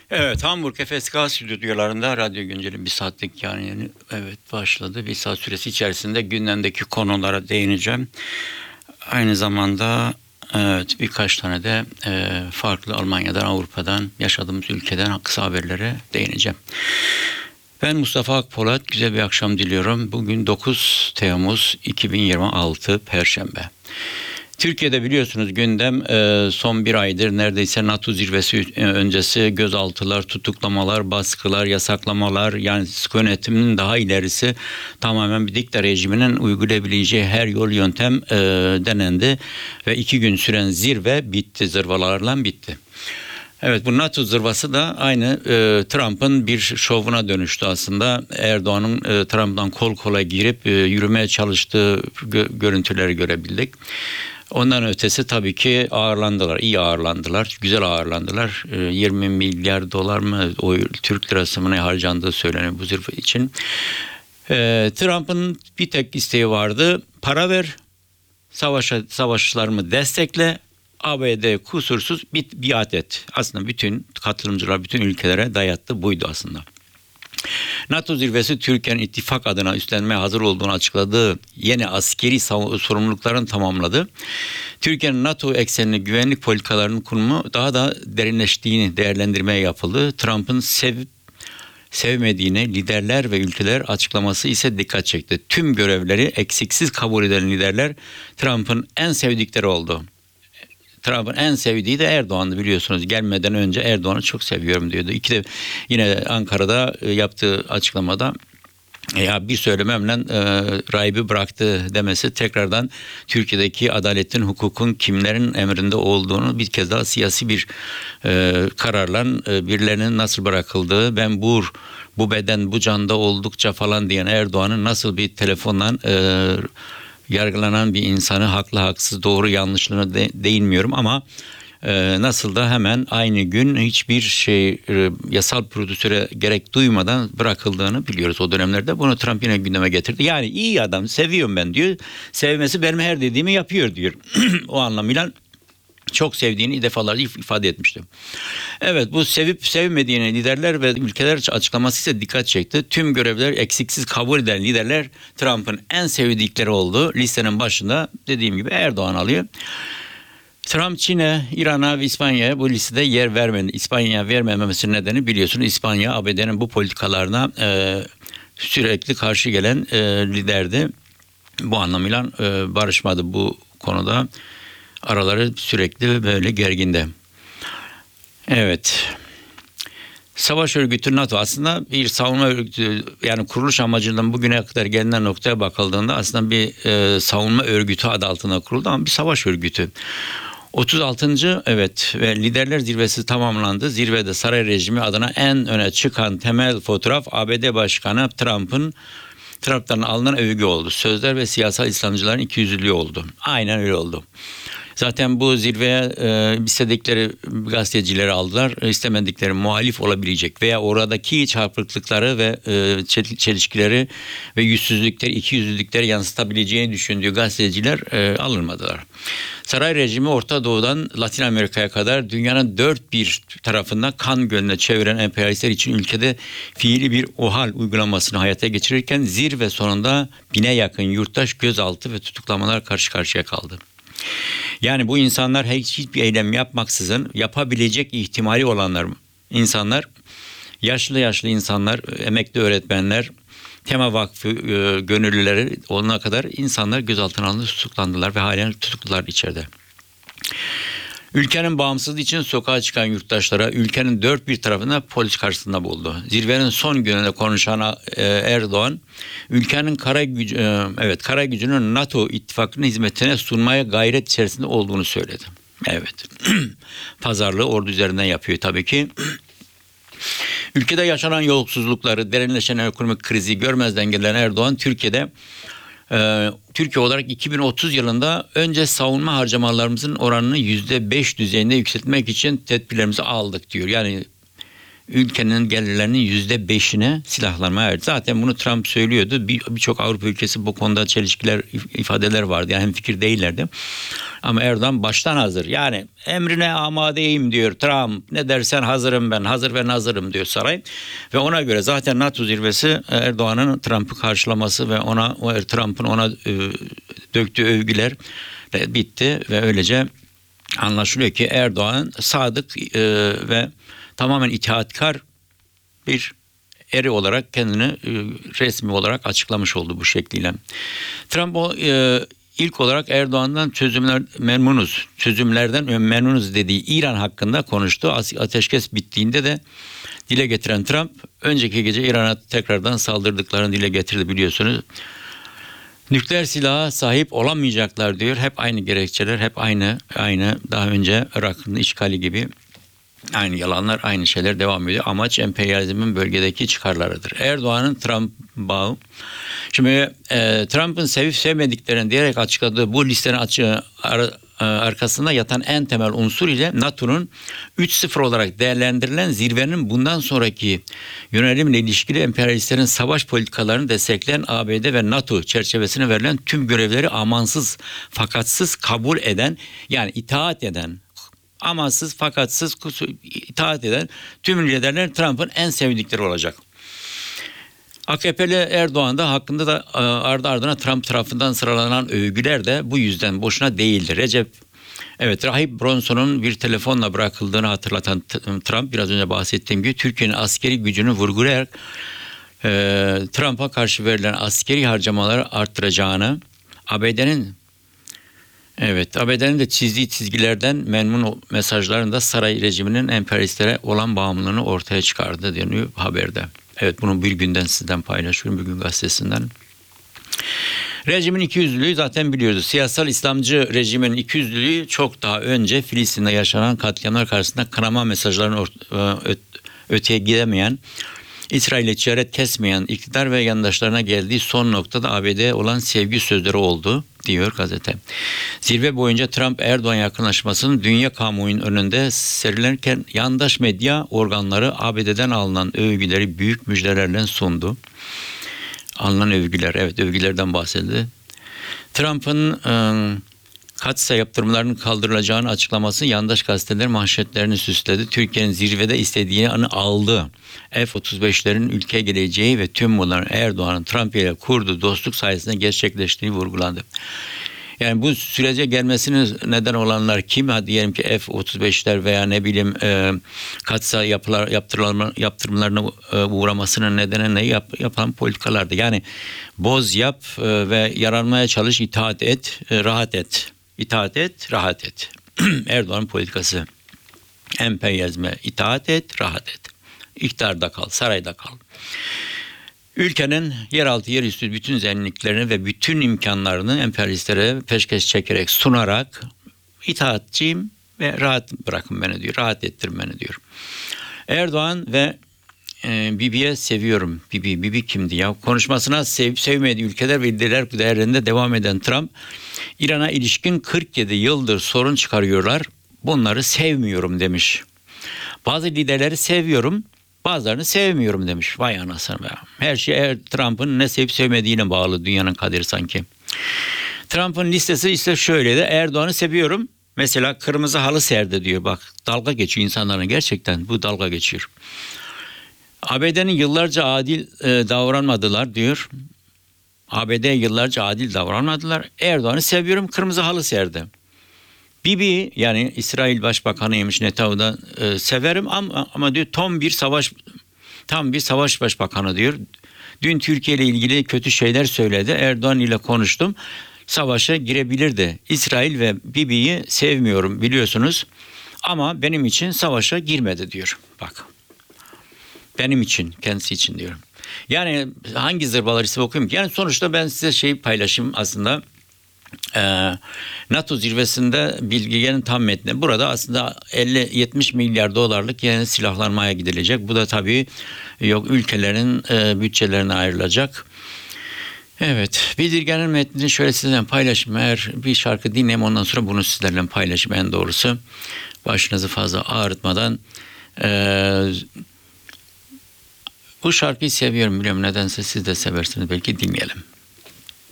Evet, Hamburg FSK stüdyolarında Radyo Güncel'in bir saatlik evet başladı. Bir saat süresi içerisinde gündemdeki konulara değineceğim. Aynı zamanda evet birkaç tane de farklı Almanya'dan, Avrupa'dan, yaşadığımız ülkeden kısa haberlere değineceğim. Ben Mustafa Akpolat, güzel bir akşam diliyorum. Bugün 9 Temmuz 2026 Perşembe. Türkiye'de biliyorsunuz gündem son bir aydır neredeyse NATO zirvesi öncesi gözaltılar, tutuklamalar, baskılar, yasaklamalar, yani sıkı yönetimin daha ilerisi tamamen bir dikta rejiminin uygulayabileceği her yol yöntem denendi ve 2 gün süren zirve bitti, zırvalarla bitti. Evet, bu NATO zırvası da aynı Trump'ın bir şovuna dönüştü aslında. Erdoğan'ın Trump'tan kol kola girip yürümeye çalıştığı görüntüleri görebildik. Ondan ötesi tabii ki ağırlandılar, iyi ağırlandılar, güzel ağırlandılar. 20 milyar dolar mı o Türk lirası mı ne harcandığı söyleniyor bu zirve için. Trump'ın bir tek isteği vardı: para ver, savaşçılarımı destekle, ABD kusursuz biat et. Aslında bütün katılımcılar, bütün ülkelere dayattı, buydu aslında. NATO zirvesi Türkiye'nin ittifak adına üstlenmeye hazır olduğunu açıkladığı yeni askeri sorumlulukların tamamladı. Türkiye'nin NATO eksenli güvenlik politikalarının kurumu daha da derinleştiğini değerlendirmeye yapıldı. Trump'ın sevmediğine liderler ve ülkeler açıklaması ise dikkat çekti. Tüm görevleri eksiksiz kabul eden liderler Trump'ın en sevdikleri oldu. Trump'ın en sevdiği de Erdoğan'dı, biliyorsunuz. Gelmeden önce Erdoğan'ı çok seviyorum diyordu. Yine Ankara'da yaptığı açıklamada ya bir söylememle rahibi bıraktı demesi tekrardan Türkiye'deki adaletin, hukukun kimlerin emrinde olduğunu bir kez daha siyasi bir kararla birilerinin nasıl bırakıldığı, ben bu beden bu canda oldukça falan diyen Erdoğan'ın nasıl bir telefonla yargılanan bir insanı, haklı haksız doğru yanlışlığına değinmiyorum ama nasıl da hemen aynı gün hiçbir yasal prodüsöre gerek duymadan bırakıldığını biliyoruz o dönemlerde. Bunu Trump yine gündeme getirdi. Yani iyi adam, seviyorum ben diyor. Sevmesi benim her dediğimi yapıyor diyor. O anlamıyla çok sevdiğini defalarca ifade etmişti. Evet, bu sevip sevmediğini liderler ve ülkeler açıklaması ise dikkat çekti. Tüm görevler eksiksiz kabul eden liderler Trump'ın en sevdikleri oldu. Listenin başında dediğim gibi Erdoğan alıyor. Trump Çin'e, İran'a ve İspanya'ya bu listede yer vermedi. İspanya'ya vermememesinin nedeni biliyorsunuz İspanya ABD'nin bu politikalarına sürekli karşı gelen liderdi. Bu anlamıyla barışmadı bu konuda. Araları sürekli böyle gerginde. Evet. Savaş örgütü NATO aslında bir savunma örgütü, yani kuruluş amacından bugüne kadar gelinen noktaya bakıldığında aslında bir savunma örgütü adı altında kuruldu ama bir savaş örgütü. 36. evet ve liderler zirvesi tamamlandı. Zirvede saray rejimi adına en öne çıkan temel fotoğraf ABD Başkanı Trump'tan alınan övgü oldu. Sözler ve siyasal İslamcıların ikiyüzlülüğü oldu. Aynen öyle oldu. Zaten bu zirveye istedikleri gazetecileri aldılar. İstemedikleri muhalif olabilecek veya oradaki çarpıklıkları ve çelişkileri ve yüzsüzlükleri, ikiyüzlülükleri yansıtabileceğini düşündüğü gazeteciler alınmadılar. Saray rejimi Orta Doğu'dan Latin Amerika'ya kadar dünyanın dört bir tarafında kan gölüne çeviren emperyalistler için ülkede fiili bir OHAL uygulamasını hayata geçirirken zirve sonunda 1000'e yakın yurttaş gözaltı ve tutuklamalar karşı karşıya kaldı. Yani bu insanlar hiçbir eylem yapmaksızın yapabilecek ihtimali olanlar insanlar, yaşlı insanlar, emekli öğretmenler, Tema Vakfı gönüllüleri olana kadar insanlar gözaltına alındı, tutuklandılar ve halen tutuklular içeride. Ülkenin bağımsızlığı için sokağa çıkan yurttaşlara ülkenin dört bir tarafında polis karşısında buldu. Zirvenin son gününde konuşan Erdoğan, ülkenin kara gücünün NATO ittifakının hizmetine sunmaya gayret içerisinde olduğunu söyledi. Evet. Pazarlığı ordu üzerinden yapıyor tabii ki. Ülkede yaşanan yolsuzlukları, derinleşen ekonomik krizi görmezden gelen Erdoğan, Türkiye olarak 2030 yılında önce savunma harcamalarımızın oranını %5 düzeyinde yükseltmek için tedbirlerimizi aldık diyor. Yani ülkenin gelirlerinin %5'ine silahlanmaya ayırdı. Zaten bunu Trump söylüyordu. Birçok Avrupa ülkesi bu konuda çelişkiler, ifadeler vardı. Yani hemfikir değillerdi. Ama Erdoğan baştan hazır. Yani emrine amadeyim diyor Trump. Ne dersen hazırım ben. Hazır ve nazırım diyor saray. Ve ona göre zaten NATO zirvesi Erdoğan'ın Trump'ı karşılaması ve Trump'ın ona döktüğü övgüler bitti ve öylece anlaşılıyor ki Erdoğan sadık ve tamamen itaatkar bir eri olarak kendini resmi olarak açıklamış oldu bu şekliyle. Trump ilk olarak Erdoğan'dan çözümlerden memnunuz dediği İran hakkında konuştu. Ateşkes bittiğinde de dile getiren Trump önceki gece İran'a tekrardan saldırdıklarını dile getirdi biliyorsunuz. Nükleer silaha sahip olamayacaklar diyor. Hep aynı gerekçeler, hep aynı daha önce Irak'ın işgali gibi aynı yalanlar, aynı şeyler devam ediyor. Amaç emperyalizmin bölgedeki çıkarlarıdır. Erdoğan'ın Trump bağı. Şimdi Trump'ın sevip sevmediklerini diyerek açıkladığı bu listenin arkasında yatan en temel unsur ile NATO'nun 3-0 olarak değerlendirilen zirvenin bundan sonraki yönelimle ilişkili emperyalistlerin savaş politikalarını destekleyen ABD ve NATO çerçevesine verilen tüm görevleri amansız, fakatsız kabul eden, yani itaat eden, amansız, fakatsız itaat eden tüm liderler Trump'ın en sevdikleri olacak. AKP'li Erdoğan da hakkında da ardı ardına Trump tarafından sıralanan övgüler de bu yüzden boşuna değildir. Rahip Bronson'un bir telefonla bırakıldığını hatırlatan Trump, biraz önce bahsettiğim gibi Türkiye'nin askeri gücünü vurgulayarak Trump'a karşı verilen askeri harcamaları arttıracağını, ABD'nin de çizdiği çizgilerden memnun mesajlarında saray rejiminin emperyalistlere olan bağımlılığını ortaya çıkardı deniyor haberde. Evet, bunu bir günden sizden paylaşıyorum, Bir Gün Gazetesi'nden. Rejimin ikiyüzlülüğü zaten biliyoruz. Siyasal İslamcı rejimin ikiyüzlülüğü çok daha önce Filistin'de yaşanan katliamlar karşısında kınama mesajlarını öteye gidemeyen, İsrail'e ticaret kesmeyen iktidar ve yandaşlarına geldiği son noktada ABD'ye olan sevgi sözleri oldu diyor gazete. Zirve boyunca Trump-Erdoğan yakınlaşmasının dünya kamuoyunun önünde serilenirken yandaş medya organları ABD'den alınan övgüleri büyük müjdelerle sundu. Alınan övgüler, övgülerden bahsedildi. Trump'ın katsayı yaptırımlarının kaldırılacağını açıklaması yandaş gazeteler manşetlerini süsledi. Türkiye'nin zirvede istediğini aldı. F-35'lerin ülkeye geleceği ve tüm bunların Erdoğan'ın Trump ile kurduğu dostluk sayesinde gerçekleştiği vurgulandı. Yani bu sürece gelmesine neden olanlar kim? Diyelim ki F-35'ler veya katsayı yaptırımlarına uğramasının nedeni ne? Yapılan politikalardı. Yani boz yap ve yaranmaya çalış, itaat et, rahat et. İtaat et, rahat et. Erdoğan'ın politikası. Emperyalizme itaat et, rahat et. İktidarda kal, sarayda kal. Ülkenin yeraltı, yerüstü bütün zenginliklerini ve bütün imkanlarını emperyalistlere peşkeş çekerek, sunarak itaatçiyim ve rahat bırakın beni diyor. Rahat ettirin beni diyor. Erdoğan ve Bibi'ye seviyorum. Bibi kimdi ya? Konuşmasına sevip sevmediği ülkeler ve liderler değerlerinde devam eden Trump, İran'a ilişkin 47 yıldır sorun çıkarıyorlar. Bunları sevmiyorum demiş. Bazı liderleri seviyorum, bazılarını sevmiyorum demiş. Vay anasını be. Her şey Trump'ın ne sevip sevmediğine bağlı, dünyanın kaderi sanki. Trump'ın listesi ise şöyle de: Erdoğan'ı seviyorum. Mesela kırmızı halı serdi diyor. Bak, dalga geçiyor insanların, gerçekten bu dalga geçiyor. ABD'nin yıllarca adil davranmadılar diyor. ABD yıllarca adil davranmadılar. Erdoğan'ı seviyorum, kırmızı halı serdi. Bibi, yani İsrail Başbakanıymış, Netanyahu'da severim ama diyor tam bir savaş başbakanı diyor. Dün Türkiye ile ilgili kötü şeyler söyledi. Erdoğan ile konuştum. Savaşa girebilirdi. İsrail ve Bibi'yi sevmiyorum biliyorsunuz. Ama benim için savaşa girmedi diyor. Bak. Benim için, kendisi için diyorum. Yani hangi zırvalar ise okuyayım ki. Yani sonuçta ben size paylaşayım aslında. NATO zirvesinde bilgilerin tam metni. Burada aslında 50-70 milyar dolarlık yeni silahlanmaya gidilecek. Bu da tabii ülkelerin bütçelerine ayrılacak. Evet, bildirgenin metnini şöyle sizlerle paylaşayım. Eğer bir şarkı dinleyeyim, ondan sonra bunu sizlerle paylaşayım en doğrusu. Başınızı fazla ağrıtmadan. Bu şarkıyı seviyorum, biliyorum, nedense siz de seversiniz, belki dinleyelim.